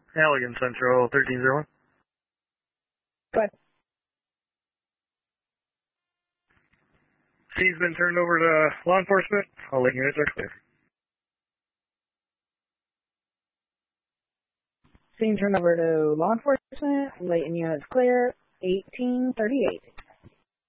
Allegan Central 1301. Go ahead. Scene's been turned over to law enforcement. All the units are clear. Scene turned over to law enforcement. Layton units clear. 1838.